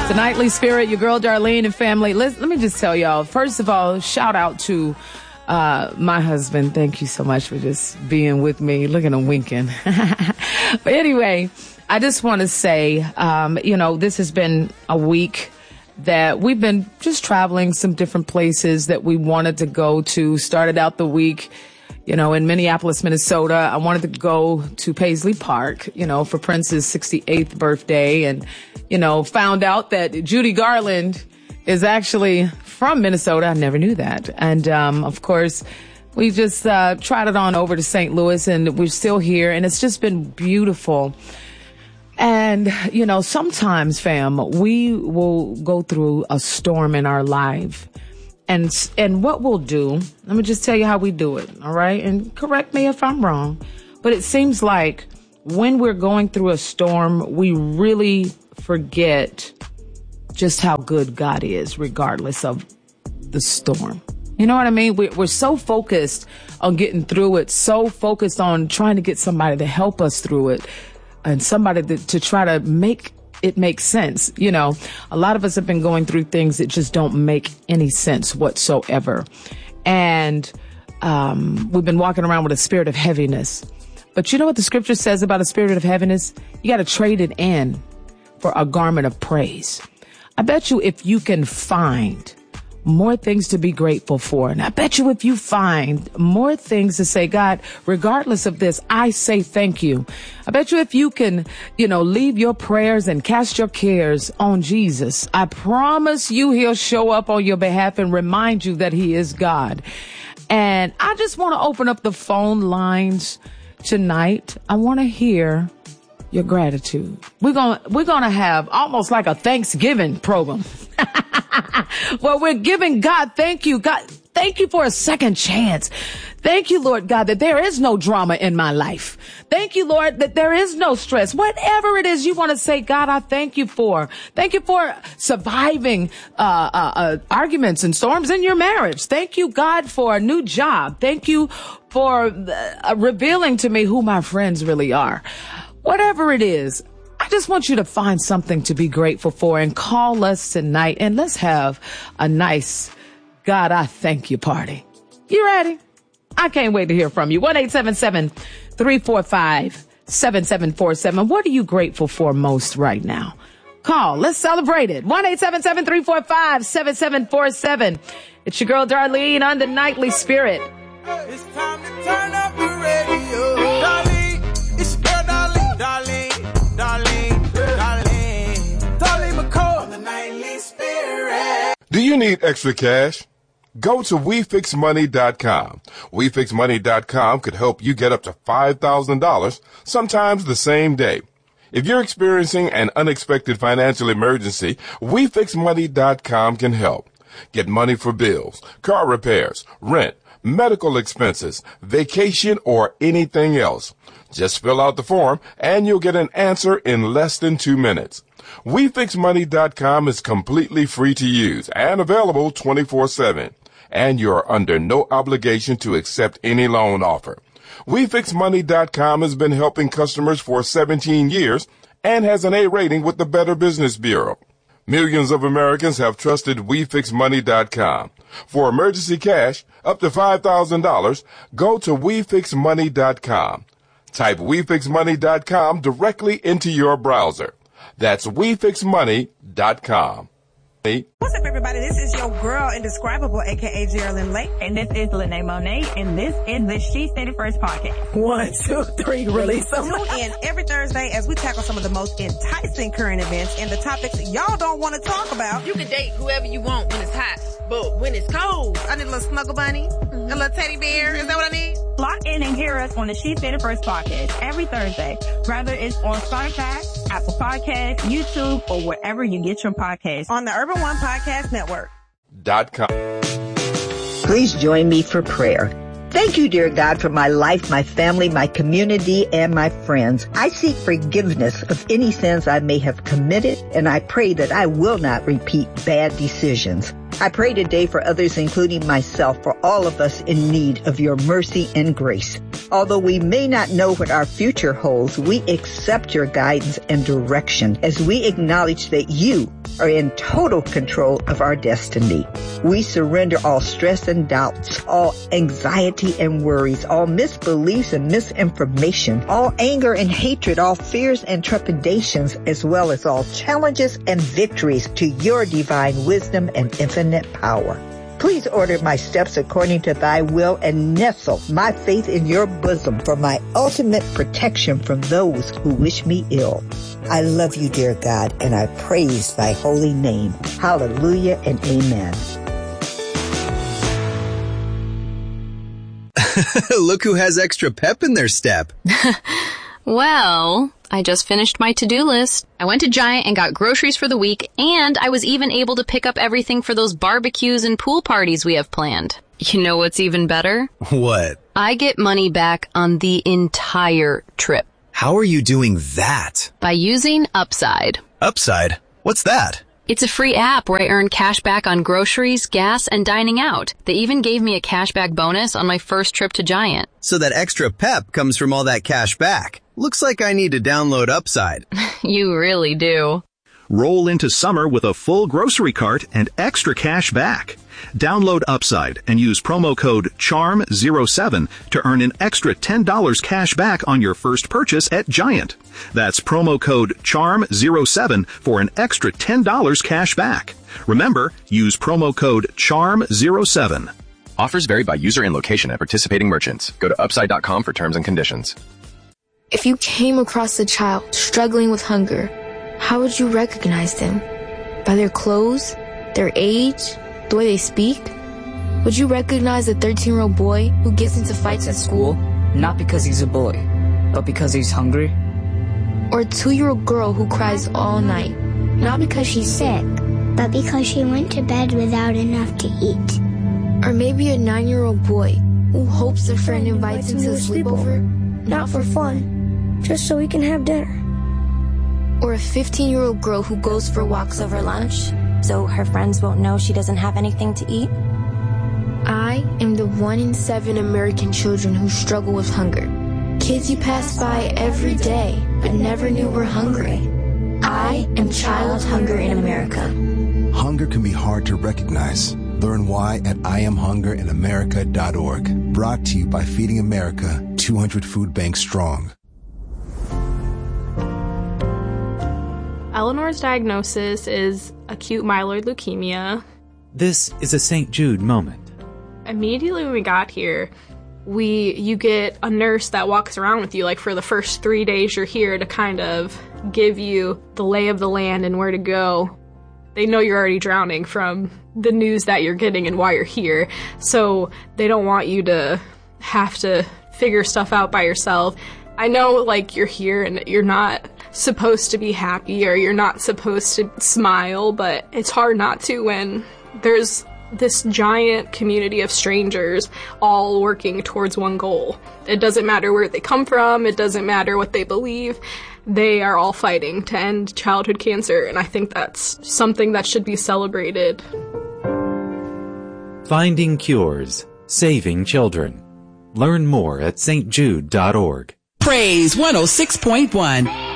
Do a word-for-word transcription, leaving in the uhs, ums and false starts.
The Nightly Spirit, your girl Darlene and family. Let, let me just tell y'all, first of all, shout out to uh, my husband. Thank you so much for just being with me. Look at him winking. But anyway, I just want to say, um, you know, this has been a week that we've been just traveling some different places that we wanted to go to. Started out the week, you know, in Minneapolis, Minnesota. I wanted to go to Paisley Park, you know, for Prince's sixty-eighth birthday, and, you know, found out that Judy Garland is actually from Minnesota. I never knew that. And, um, of course, we just, uh, trotted on over to Saint Louis, and we're still here, and it's just been beautiful. And, you know, sometimes, fam, we will go through a storm in our life. And, and what we'll do, let me just tell you how we do it, all right? And correct me if I'm wrong, but it seems like when we're going through a storm, we really forget just how good God is, regardless of the storm. You know what I mean? We're, we're so focused on getting through it, so focused on trying to get somebody to help us through it, and somebody to, to try to make it make sense. You know, a lot of us have been going through things that just don't make any sense whatsoever. And um, we've been walking around with a spirit of heaviness. But you know what the scripture says about a spirit of heaviness? You got to trade it in for a garment of praise. I bet you if you can find more things to be grateful for, and I bet you if you find more things to say, God, regardless of this, I say thank you. I bet you if you can, you know, leave your prayers and cast your cares on Jesus, I promise you he'll show up on your behalf and remind you that he is God. And I just want to open up the phone lines tonight. I want to hear your gratitude. We're going to, we're going to have almost like a Thanksgiving program. Well, we're giving God thank you. God, thank you for a second chance. Thank you, Lord God, that there is no drama in my life. Thank you, Lord, that there is no stress. Whatever it is you want to say, God, I thank you for. Thank you for surviving uh, uh, uh arguments and storms in your marriage. Thank you, God, for a new job. Thank you for uh, revealing to me who my friends really are. Whatever it is, I just want you to find something to be grateful for and call us tonight, and let's have a nice God, I thank you party. You ready? I can't wait to hear from you. one eight seven seven, three four five, seven seven four seven. What are you grateful for most right now? Call. Let's celebrate it. one eight seven seven, three four five, seven seven four seven. It's your girl Darlene on the Nightly Spirit. It's time to turn up the radio. Darlene, it's your girl Darlene. Darlene. Darlene, Darlene, Darlene McCall on the Nightly Spirit. Do you need extra cash? Go to we fix money dot com. we fix money dot com could help you get up to five thousand dollars, sometimes the same day. If you're experiencing an unexpected financial emergency, we fix money dot com can help. Get money for bills, car repairs, rent, medical expenses, vacation, or anything else. Just fill out the form and you'll get an answer in less than two minutes. we fix money dot com is completely free to use and available twenty-four seven. And you're under no obligation to accept any loan offer. we fix money dot com has been helping customers for seventeen years and has an A rating with the Better Business Bureau. Millions of Americans have trusted we fix money dot com. For emergency cash, up to five thousand dollars, go to we fix money dot com. Type we fix money dot com directly into your browser. That's we fix money dot com. What's up, everybody? This is your girl, Indescribable, a k a. Geraldine Lake. And this is Lene Monet, and this is the She Said It First podcast. One, two, three, release them. Tune in every Thursday as we tackle some of the most enticing current events and the topics y'all don't want to talk about. You can date whoever you want when it's hot, but when it's cold, I need a little snuggle bunny, mm-hmm. a little teddy bear. Is that what I need? Lock in and hear us on the She Said It First podcast every Thursday, whether it's on Spotify, Apple Podcasts, YouTube, or wherever you get your podcasts. On the Urban One Podcast Network. Dot com. Please join me for prayer. Thank you, dear God, for my life, my family, my community, and my friends. I seek forgiveness of any sins I may have committed, and I pray that I will not repeat bad decisions. I pray today for others, including myself, for all of us in need of your mercy and grace. Although we may not know what our future holds, we accept your guidance and direction as we acknowledge that you are in total control of our destiny. We surrender all stress and doubts, all anxiety and worries, all misbeliefs and misinformation, all anger and hatred, all fears and trepidations, as well as all challenges and victories to your divine wisdom and infinite power. Please order my steps according to thy will and nestle my faith in your bosom for my ultimate protection from those who wish me ill. I love you, dear God, and I praise thy holy name. Hallelujah and amen. Look who has extra pep in their step. Well, I just finished my to-do list. I went to Giant and got groceries for the week, and I was even able to pick up everything for those barbecues and pool parties we have planned. You know what's even better? What? I get money back on the entire trip. How are you doing that? By using Upside. Upside? What's that? It's a free app where I earn cash back on groceries, gas, and dining out. They even gave me a cashback bonus on my first trip to Giant. So that extra pep comes from all that cash back. Looks like I need to download Upside. You really do. Roll into summer with a full grocery cart and extra cash back. Download Upside and use promo code charm zero seven to earn an extra ten dollars cash back on your first purchase at Giant. That's promo code charm zero seven for an extra ten dollars cash back. Remember, use promo code charm zero seven. Offers vary by user and location at participating merchants. Go to upside dot com for terms and conditions. If you came across a child struggling with hunger, how would you recognize them? By their clothes? Their age? The way they speak? Would you recognize a thirteen-year-old boy who gets into fights at school? Not because he's a boy, but because he's hungry. Or a two-year-old girl who cries all night? Not because she's sick, but because she went to bed without enough to eat. Or maybe a nine-year-old boy who hopes a friend invites him to a sleepover? Not for fun, just so we can have dinner. Or a fifteen-year-old girl who goes for walks over lunch, so her friends won't know she doesn't have anything to eat? I am the one in seven American children who struggle with hunger. Kids you pass by every day, but never knew were hungry. I am Child Hunger in America. Hunger can be hard to recognize. Learn why at I am hunger in america dot org. Brought to you by Feeding America, two hundred food banks strong. Eleanor's diagnosis is acute myeloid leukemia. This is a Saint Jude moment. Immediately when we got here, we you get a nurse that walks around with you like for the first three days you're here to kind of give you the lay of the land and where to go. They know you're already drowning from the news that you're getting and why you're here, so they don't want you to have to figure stuff out by yourself. I know, like, you're here and you're not supposed to be happy or you're not supposed to smile, but it's hard not to when there's this giant community of strangers all working towards one goal. It doesn't matter where they come from, it doesn't matter what they believe, they are all fighting to end childhood cancer, and I think that's something that should be celebrated. Finding cures, saving children. Learn more at s t jude dot org. Praise one oh six point one.